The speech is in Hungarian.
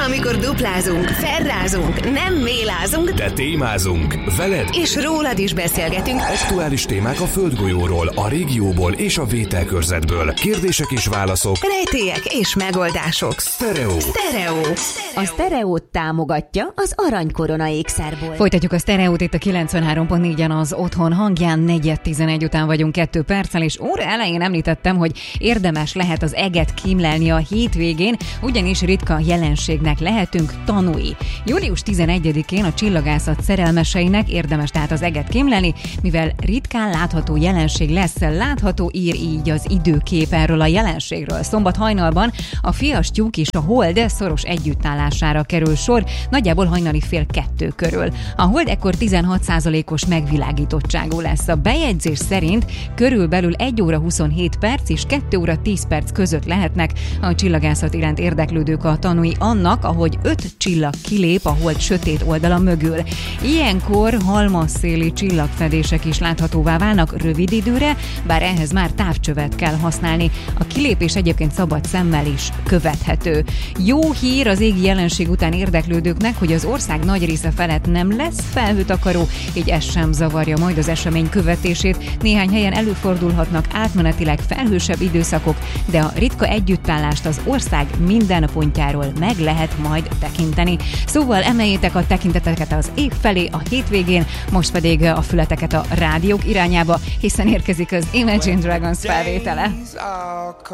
Amikor duplázunk, ferrázunk, nem mélázunk, de témázunk. Veled és rólad is beszélgetünk. Aktuális témák a földgolyóról, a régióból és a vételkörzetből. Kérdések és válaszok. Rejtélyek és megoldások. Sztereó. A Sztereót támogatja az Aranykorona ékszerból. Folytatjuk a Sztereót itt a 93.4-en az Otthon hangján. 4:11 után vagyunk 2 perccel, és óra elején említettem, hogy érdemes lehet az eget kímlelni a hétvégén, ugyanis ritka jelenségnek lehetünk tanúi. Július 11-én a csillagászat szerelmeseinek érdemes tehát az eget kímlelni, mivel ritkán látható jelenség lesz. Látható, ír így az időkép erről a jelenségről. Szombat hajnalban a Fiastyúk és a Hold szoros együttállására kerül sor, nagyjából hajnali 1:30 körül. A Hold ekkor 16%-os megvilágítottságú lesz. A bejegyzés szerint körülbelül 1 óra 27 perc és 2 óra 10 perc között lehetnek a csillagászat iránt érdeklődők a tanúi annak, ahogy 5 csillag kilép a Hold sötét oldala mögül. Ilyenkor halmazszéli csillagfedések is láthatóvá válnak rövid időre, bár ehhez már távcsövet kell használni. A kilépés egyébként szabad szemmel is követhető. Jó hír az égi jelenség után érdeklődőknek, hogy az ország nagy része felett nem lesz felhőtakaró, így ez sem zavarja majd az esemény követését. Néhány helyen előfordulhatnak átmenetileg felhősebb időszakok, de a ritka együttállást az ország minden pontjáról meg lehet majd tekinteni. Szóval emeljétek a tekinteteket az ég felé a hétvégén, most pedig a fületeket a rádiók irányába, hiszen érkezik az Imagine Dragons felvétele.